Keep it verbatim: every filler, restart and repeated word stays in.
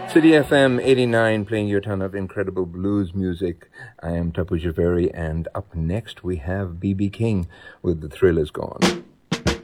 City F M eighty-nine, playing you a ton of incredible blues music. I am Tapu Javeri, and up next we have B B King with The Thrill Is Gone.